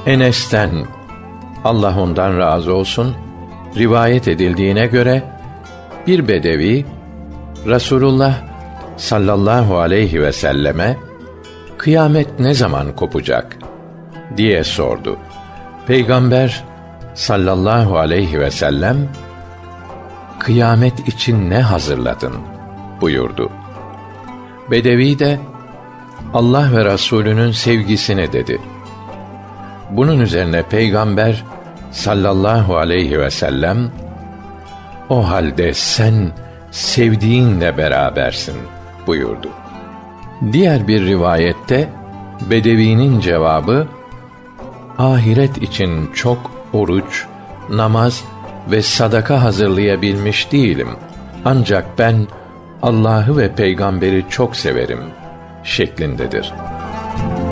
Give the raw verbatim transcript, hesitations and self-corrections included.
Enes'ten, Allah ondan razı olsun, rivayet edildiğine göre bir bedevi Resulullah sallallahu aleyhi ve selleme kıyamet ne zaman kopacak diye sordu. Peygamber sallallahu aleyhi ve sellem kıyamet için ne hazırladın buyurdu. Bedevi de Allah ve Resulünün sevgisini dedi. Bunun üzerine Peygamber sallallahu aleyhi ve sellem o halde sen sevdiğinle berabersin buyurdu. Diğer bir rivayette Bedevi'nin cevabı ahiret için çok oruç, namaz ve sadaka hazırlayabilmiş değilim. Ancak ben Allah'ı ve peygamberi çok severim şeklindedir.